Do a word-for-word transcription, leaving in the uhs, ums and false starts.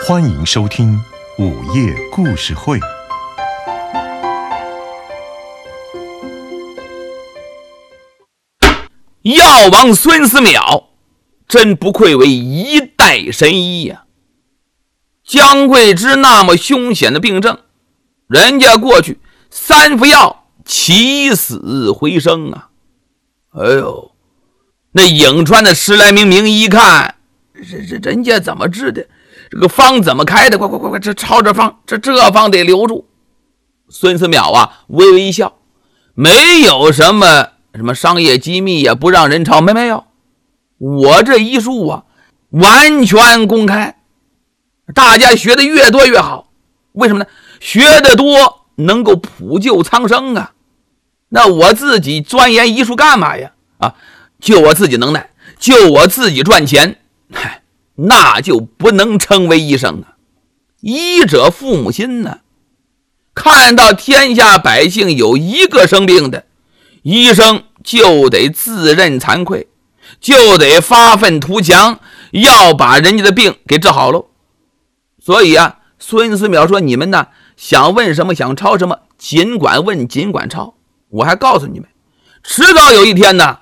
欢迎收听午夜故事会。 药王孙思邈真不愧为一代神医呀、啊！姜桂枝那么凶险的病症，人家过去三服药起死回生啊！哎呦，那颍川的十来名名医一看，这这人家怎么治的？这个方怎么开的？快快快快，这抄着方，这这方得留住。孙思邈啊，微微一笑，没有什么什么商业机密呀、啊，不让人抄，没没有。我这医术啊，完全公开，大家学的越多越好。为什么呢？学的多能够普救苍生啊。那我自己钻研医术干嘛呀？啊，就我自己能耐，就我自己赚钱，嗨，那就不能称为医生啊。医者父母心呢、啊，看到天下百姓有一个生病的，医生就得自认惭愧，就得发愤图强，要把人家的病给治好喽。所以啊，孙思邈说，你们呢想问什么，想抄什么，尽管问，尽管抄。我还告诉你们，迟早有一天呢，